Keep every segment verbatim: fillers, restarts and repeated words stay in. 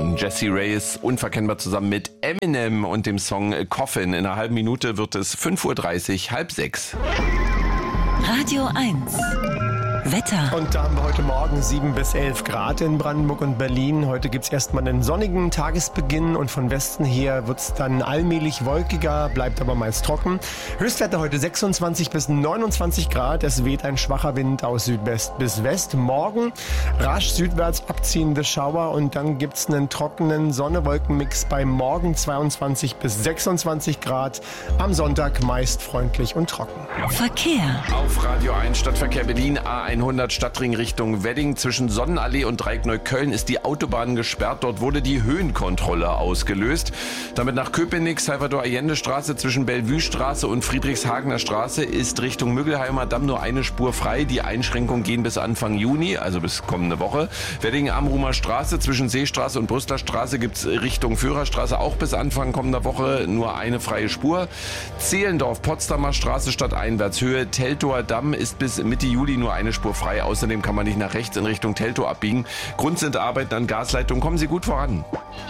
von Jessie Reyes, unverkennbar zusammen mit Eminem und dem Song Coffin. In einer halben Minute wird es fünf Uhr dreißig, halb sechs. Radio eins. Wetter. Und da haben wir heute Morgen sieben bis elf Grad in Brandenburg und Berlin. Heute gibt es erstmal einen sonnigen Tagesbeginn und von Westen her wird es dann allmählich wolkiger, bleibt aber meist trocken. Höchstwerte heute sechsundzwanzig bis neunundzwanzig Grad. Es weht ein schwacher Wind aus Südwest bis West. Morgen rasch südwärts abziehende Schauer und dann gibt es einen trockenen Sonne-Wolken-Mix bei morgen zweiundzwanzig bis sechsundzwanzig Grad. Am Sonntag meist freundlich und trocken. Verkehr. Auf Radio eins Stadtverkehr Berlin A hundert Stadtring Richtung Wedding. Zwischen Sonnenallee und Dreieck Neukölln ist die Autobahn gesperrt. Dort wurde die Höhenkontrolle ausgelöst. Damit nach Köpenick, Salvador-Allende-Straße zwischen Bellevue-Straße und Friedrichshagener Straße ist Richtung Müggelheimer Damm nur eine Spur frei. Die Einschränkungen gehen bis Anfang Juni, also bis kommende Woche. Wedding-Amrumer Straße zwischen Seestraße und Brüsseler Straße gibt es Richtung Führerstraße auch bis Anfang kommender Woche nur eine freie Spur. Zehlendorf, Potsdamer Straße stadteinwärts Höhe Teltower Damm ist bis Mitte Juli nur eine Spur frei. Außerdem kann man nicht nach rechts in Richtung Teltow abbiegen. Grund sind Arbeiten an Gasleitungen. Kommen Sie gut voran.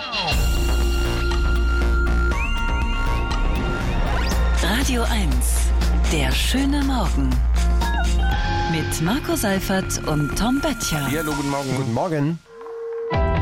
Radio eins. Der schöne Morgen. Mit Marco Seifert und Tom Böttcher. Ja, hallo, guten Morgen. Guten Morgen.